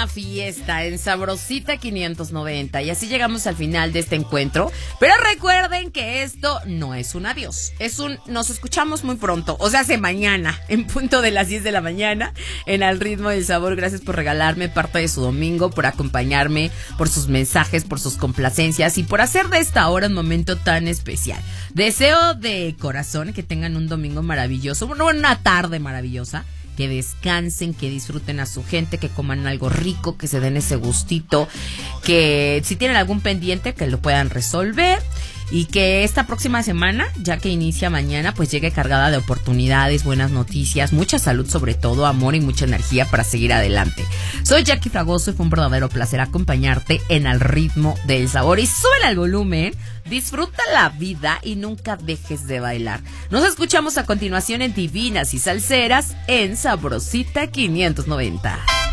fiesta en Sabrosita 590 y así llegamos al final de este encuentro. Pero recuerden que esto no es un adiós, nos escuchamos muy pronto, o sea, mañana, en punto de las 10 de la mañana, en Al Ritmo del Sabor. Gracias por regalarme parte de su domingo, por acompañarme, por sus mensajes, por sus complacencias y por hacer de esta hora un momento tan especial. Deseo de corazón que tengan un domingo maravilloso, una tarde maravillosa. Que descansen, que disfruten a su gente, que coman algo rico, que se den ese gustito, que si tienen algún pendiente que lo puedan resolver y que esta próxima semana, ya que inicia mañana, pues llegue cargada de oportunidades, buenas noticias, mucha salud sobre todo, amor y mucha energía para seguir adelante. Soy Jackie Fragoso y fue un verdadero placer acompañarte en Al Ritmo del Sabor. Y súbele al volumen, disfruta la vida y nunca dejes de bailar. Nos escuchamos a continuación en Divinas y Salseras en Sabrosita 590.